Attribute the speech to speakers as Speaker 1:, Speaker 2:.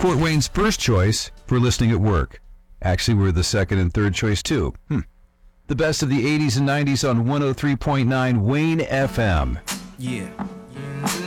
Speaker 1: Fort Wayne's first choice for listening at work. Actually, we're the second and third choice, too. The best of the 80s and 90s on 103.9 Wayne FM.
Speaker 2: Yeah.